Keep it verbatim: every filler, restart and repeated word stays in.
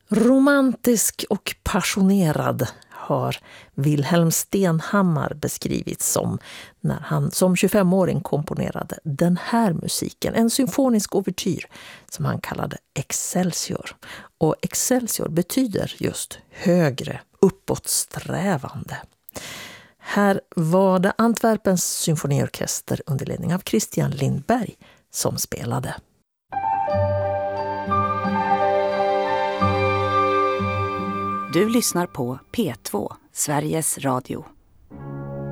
Romantisk och passionerad har Wilhelm Stenhammar beskrivits som när han som tjugofemåring komponerade den här musiken, en symfonisk ouvertyr som han kallade Excelsior. Och Excelsior betyder just högre, uppåtsträvande. Här var det Antwerpens symfoniorkester under ledning av Christian Lindberg som spelade. Du lyssnar på P två, Sveriges Radio.